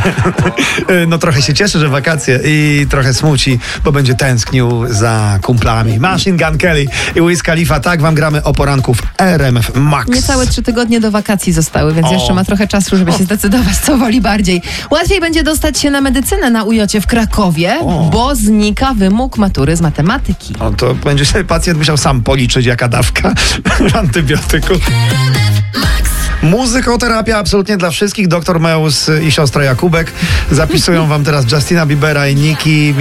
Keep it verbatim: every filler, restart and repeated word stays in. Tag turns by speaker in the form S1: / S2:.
S1: No trochę się cieszy, że wakacje i trochę smuci, bo będzie tęsknił za kumplami. Machine Gun Kelly i Wiz Khalifa. Tak wam gramy o poranku w R M F Max.
S2: Niecałe trzy tygodnie do wakacji zostały, więc
S1: O.
S2: jeszcze ma trochę czasu, żeby się zdecydować, co woli bardziej. Łatwiej będzie dostać się na medycynę na U J-cie w Krakowie,
S1: O.
S2: bo znika wymóg matury z matematyki.
S1: No to będzie sobie pacjent musiał sam policzyć, jaka dawka antybiotyku. Muzykoterapia absolutnie dla wszystkich. Doktor Meus i siostra Jakubek zapisują wam teraz Justina Biebera i Nicki